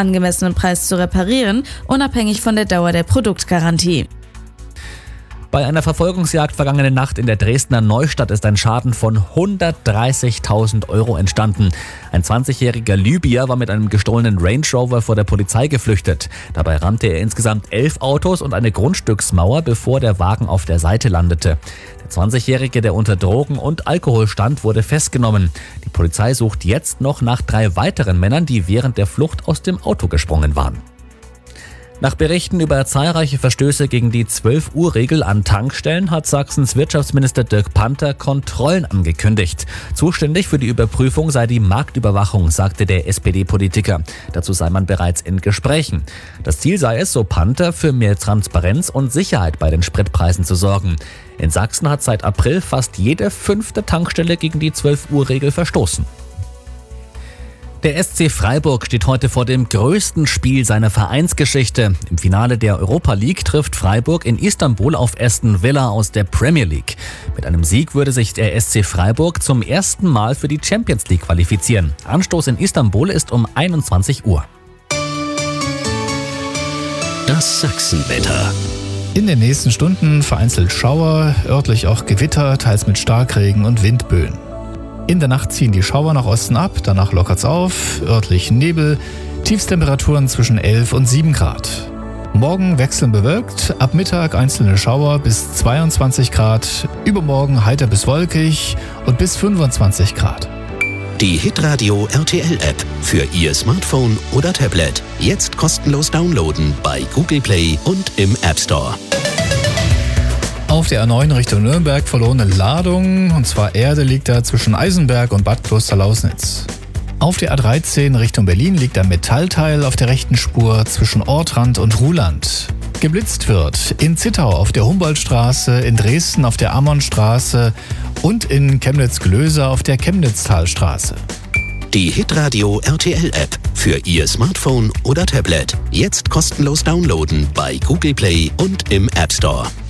angemessenen Preis zu reparieren, unabhängig von der Dauer der Produktgarantie. Bei einer Verfolgungsjagd vergangene Nacht in der Dresdner Neustadt ist ein Schaden von 130.000 € entstanden. Ein 20-jähriger Libyer war mit einem gestohlenen Range Rover vor der Polizei geflüchtet. Dabei rammte er insgesamt 11 Autos und eine Grundstücksmauer, bevor der Wagen auf der Seite landete. Der 20-jährige, der unter Drogen und Alkohol stand, wurde festgenommen. Die Polizei sucht jetzt noch nach 3 weiteren Männern, die während der Flucht aus dem Auto gesprungen waren. Nach Berichten über zahlreiche Verstöße gegen die 12-Uhr-Regel an Tankstellen hat Sachsens Wirtschaftsminister Dirk Panther Kontrollen angekündigt. Zuständig für die Überprüfung sei die Marktüberwachung, sagte der SPD-Politiker. Dazu sei man bereits in Gesprächen. Das Ziel sei es, so Panther, für mehr Transparenz und Sicherheit bei den Spritpreisen zu sorgen. In Sachsen hat seit April fast jede 5. Tankstelle gegen die 12-Uhr-Regel verstoßen. Der SC Freiburg steht heute vor dem größten Spiel seiner Vereinsgeschichte. Im Finale der Europa League trifft Freiburg in Istanbul auf Aston Villa aus der Premier League. Mit einem Sieg würde sich der SC Freiburg zum ersten Mal für die Champions League qualifizieren. Anstoß in Istanbul ist um 21 Uhr. Das Sachsenwetter. In den nächsten Stunden vereinzelt Schauer, örtlich auch Gewitter, teils mit Starkregen und Windböen. In der Nacht ziehen die Schauer nach Osten ab, danach lockert's auf, örtlich Nebel, Tiefstemperaturen zwischen 11 und 7 Grad. Morgen wechselnd bewölkt, ab Mittag einzelne Schauer bis 22 Grad, übermorgen heiter bis wolkig und bis 25 Grad. Die Hitradio RTL App für Ihr Smartphone oder Tablet. Jetzt kostenlos downloaden bei Google Play und im App Store. Auf der A9 Richtung Nürnberg verlorene Ladung, und zwar Erde liegt da zwischen Eisenberg und Bad Klosterlausnitz. Auf der A13 Richtung Berlin liegt ein Metallteil auf der rechten Spur zwischen Ortrand und Ruhland. Geblitzt wird in Zittau auf der Humboldtstraße, in Dresden auf der Ammonstraße und in Chemnitz-Glöser auf der Chemnitztalstraße. Die Hitradio RTL App für Ihr Smartphone oder Tablet. Jetzt kostenlos downloaden bei Google Play und im App Store.